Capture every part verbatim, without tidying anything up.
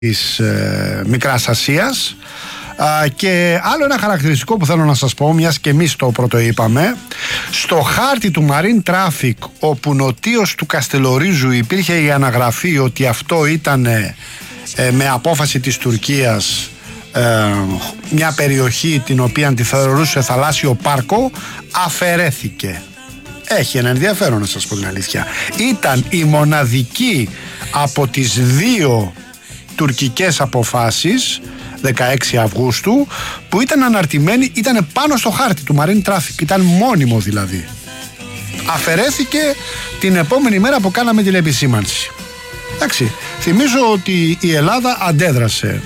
της ε, Μικράς Ασίας. Α, και άλλο ένα χαρακτηριστικό που θέλω να σας πω, μιας και εμείς το πρώτο είπαμε, στο χάρτη του Marine Traffic, όπου νοτίως του Καστελορίζου υπήρχε η αναγραφή ότι αυτό ήταν ε, με απόφαση της Τουρκίας ε, μια περιοχή την οποία τη θεωρούσε θαλάσσιο πάρκο, αφαιρέθηκε. Έχει ένα ενδιαφέρον, να σας πω την αλήθεια. Ήταν η μοναδική από τις δύο τουρκικές αποφάσεις δεκαέξι Αυγούστου που ήταν αναρτημένη, ήταν πάνω στο χάρτη του Marine Traffic, ήταν μόνιμο δηλαδή. Αφαιρέθηκε την επόμενη μέρα που κάναμε την επισήμανση. Εντάξει, θυμίζω ότι η Ελλάδα αντέδρασε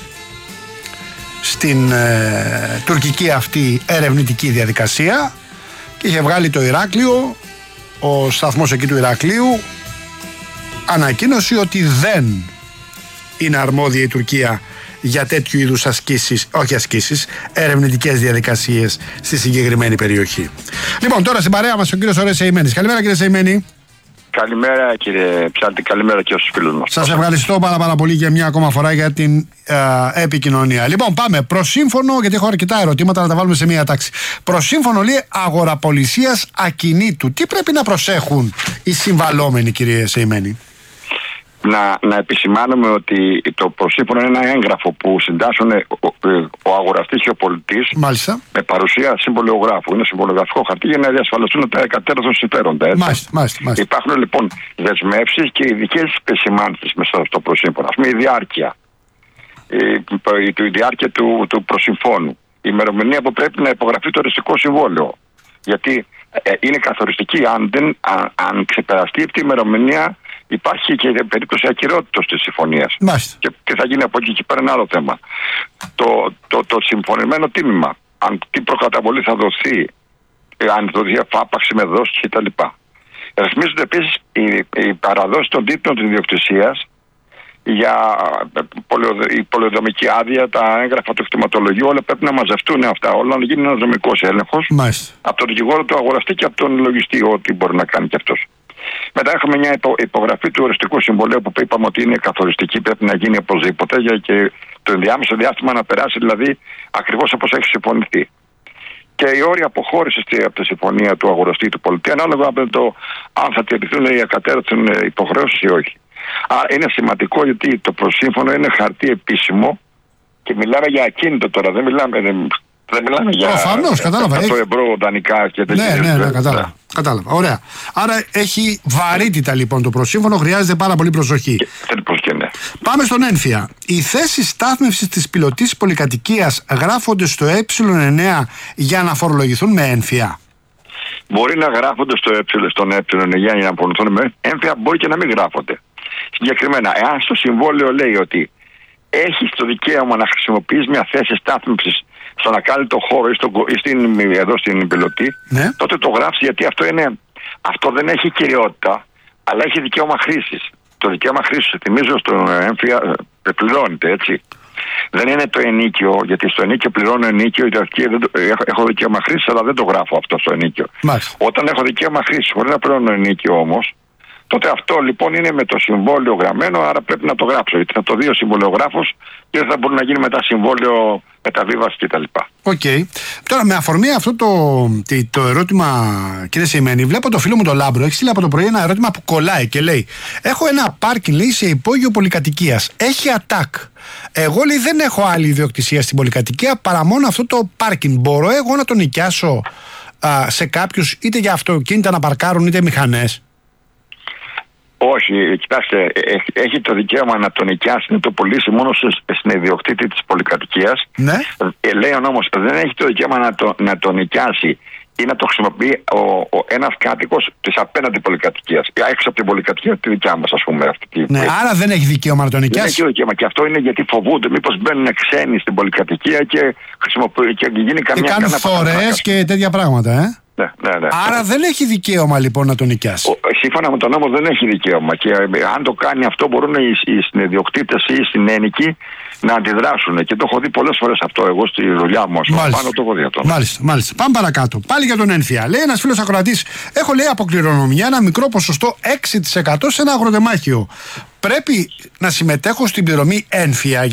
στην ε, τουρκική αυτή ερευνητική διαδικασία και είχε βγάλει το Ηράκλειο, ο σταθμός εκεί του Ηρακλείου ανακοίνωση ότι δεν είναι αρμόδια η Τουρκία για τέτοιου είδους ασκήσεις, όχι ασκήσεις, ερευνητικές διαδικασίες στη συγκεκριμένη περιοχή. Λοιπόν, τώρα στην παρέα μας ο κύριος Ορές Σεϊμένης. Καλημέρα κύριε Σεϊμένη. Καλημέρα κύριε Ψάλτη, καλημέρα και στους φίλους μας. Σας ευχαριστώ πάρα πάρα πολύ για μια ακόμα φορά για την α, επικοινωνία. Λοιπόν, πάμε προς σύμφωνο, γιατί έχω αρκετά ερωτήματα να τα βάλουμε σε μια τάξη. Προς σύμφωνο, λέει, αγοραπολισίας ακινήτου. Τι πρέπει να προσέχουν οι συμβαλόμενοι, κύριε Σεϊμένη? Να, να επισημάνουμε ότι το προσύμφωνο είναι ένα έγγραφο που συντάσσουν ο, ο αγοραστής και ο πολιτής. Μάλιστα. Με παρουσία συμβολιογράφου. Είναι συμβολογραφικό χαρτί για να διασφαλιστούν τα εκατέρωθεν συμφέροντα. Μάλιστα, μάλιστα, μάλιστα. Υπάρχουν λοιπόν δεσμεύσεις και ειδικές επισημάνσεις μέσα στο προσύμφωνο. Ας πούμε η διάρκεια. Η, η, η διάρκεια του, του προσυμφώνου. Η ημερομηνία που πρέπει να υπογραφεί το οριστικό συμβόλαιο. Γιατί ε, είναι καθοριστική. Αν, δεν, αν, αν ξεπεραστεί αυτή η ημερομηνία, υπάρχει και περίπτωση ακυρότητας της συμφωνίας. Και τι θα γίνει από εκεί και πέρα, ένα άλλο θέμα. Το, το, το συμφωνημένο τίμημα, αν τι προκαταβολή θα δοθεί, αν δοθεί αφάπαξη με δόσεις κτλ. Ρυθμίζονται επίσης οι, οι παραδόσεις των τίτλων της ιδιοκτησίας για η πολεοδομική άδεια, τα έγγραφα του κτηματολογίου, όλα πρέπει να μαζευτούν αυτά όλα, να γίνει ένας δομικός έλεγχος από τον δικηγόρο του αγοραστή και από τον λογιστή, ό,τι μπορεί να κάνει και αυτός. Μετά έχουμε μια υπογραφή του οριστικού συμβολέου που είπαμε ότι είναι καθοριστική, πρέπει να γίνει οπωσδήποτε για και το ενδιάμεσο διάστημα να περάσει δηλαδή ακριβώς όπως έχει συμφωνηθεί. Και οι όροι αποχώρησης από τη συμφωνία του αγοραστή του πολιτή, ανάλογα με το αν θα τηρηθούν οι ακατέρωθεν υποχρεώσεις ή όχι. Άρα είναι σημαντικό γιατί το προσύμφωνο είναι χαρτί επίσημο και μιλάμε για ακίνητο τώρα, δεν μιλάμε. Δεν... Δεν μιλάμε για Προφανώς, κατάλαβα. εκατό ευρώ δανεικά και τέτοια. Ναι, ναι, ναι, κατάλαβα. κατάλαβα. Ωραία. Άρα έχει βαρύτητα λοιπόν το προσύμφωνο, χρειάζεται πάρα πολύ προσοχή. Και, και, ναι. Πάμε στον ένφια. Οι θέσεις στάθμευσης της πιλωτής πολυκατοικίας γράφονται στο ε εννέα για να φορολογηθούν με ένφια. Μπορεί να γράφονται στο ε, στον ε εννέα για να φορολογηθούν με ένφια, μπορεί και να μην γράφονται. Συγκεκριμένα, εάν στο συμβόλαιο λέει ότι έχεις το δικαίωμα να χρησιμοποιείς μια θέση στάθμευσης στον ακάλυπτο χώρο ή, στο, ή στην, εδώ στην πιλωτή, ναι, τότε το γράφει γιατί αυτό, είναι, αυτό δεν έχει κυριότητα, αλλά έχει δικαίωμα χρήσης. Το δικαίωμα χρήσης, θυμίζω, στον έμφυα πληρώνεται, έτσι. Δεν είναι το ενίκιο, γιατί στο ενίκιο πληρώνω ενίκιο, έχω δικαίωμα χρήσης, αλλά δεν το γράφω αυτό στο ενίκιο. Μάλιστα. Όταν έχω δικαίωμα χρήσης, χωρίς να πληρώνω ενίκιο όμως, τότε αυτό λοιπόν είναι με το συμβόλαιο γραμμένο, άρα πρέπει να το γράψω. Γιατί θα το δει ο συμβολιογράφος και δεν θα μπορεί να γίνει μετά συμβόλαιο μεταβίβαση κτλ. Οκ. Okay. Τώρα, με αφορμή αυτό το, το ερώτημα, κύριε Σεϊμένη, βλέπω το φίλο μου τον Λάμπρο. Έχει στείλει από το πρωί ένα ερώτημα που κολλάει και λέει: έχω ένα πάρκινγκ, λέει, σε υπόγειο πολυκατοικίας. Έχει ατάκ. Εγώ, λέει, δεν έχω άλλη ιδιοκτησία στην πολυκατοικία παρά μόνο αυτό το πάρκινγκ. Μπορώ εγώ να το νοικιάσω α, σε κάποιους, είτε για αυτοκίνητα να παρκάρουν, είτε μηχανές? Όχι, κοιτάξτε, έχει το δικαίωμα να τον νοικιάσει, να το πωλήσει μόνο στην ιδιοκτήτη της πολυκατοικίας. Ναι. Ε, λέει ο νόμος, δεν έχει το δικαίωμα να το, να το νοικιάσει ή να το χρησιμοποιεί ο, ο, ένας κάτοικος της απέναντι πολυκατοικίας. Έξω από την πολυκατοικία τη δικιά μας, ας πούμε. Αυτή, ναι, άρα δεν έχει δικαίωμα να το νοικιάσει. Δεν έχει δικαίωμα. Και αυτό είναι γιατί φοβούνται μήπως μπαίνουν ξένοι στην πολυκατοικία και, και γίνει καμιά. Και κάνουν φορές και τέτοια πράγματα, ε. Ναι, ναι, ναι. Άρα δεν έχει δικαίωμα λοιπόν να τον νοικιάσει. Ο, σύμφωνα με τον νόμο δεν έχει δικαίωμα. Και ε, αν το κάνει αυτό, μπορούν οι, οι συνειδιοκτήτες ή οι συνένικοι να αντιδράσουν. Και το έχω δει πολλές φορές αυτό εγώ στη δουλειά μου. Μάλιστα. Πάνω το έχω δει αυτό. Μάλιστα, μάλιστα. Πάμε παρακάτω. Πάλι για τον ένφια. Λέει ένας φίλος ακροατής, έχω λέει από κληρονομιά ένα μικρό ποσοστό έξι τοις εκατό σε ένα αγροτεμάχιο. Πρέπει να συμμετέχω στην πληρωμή ένφια